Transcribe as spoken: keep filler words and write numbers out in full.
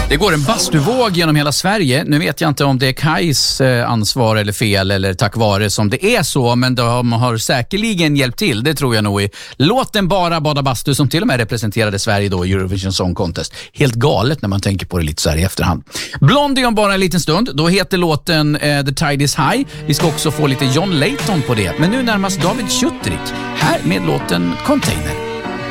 Det går en bastuvåg genom hela Sverige. Nu vet jag inte om det är Kajs ansvar eller fel eller tack vare som det är så, men de har säkerligen hjälpt till, det tror jag nog i låten Bara bada bastu som till och med representerade Sverige då i Eurovision Song Contest. Helt galet när man tänker på det lite så här i efterhand. Blondie om bara en liten stund, då heter låten uh, The Tide is High. Vi ska också få lite John Layton på det, men nu närmast David Schutterik här med låten Container.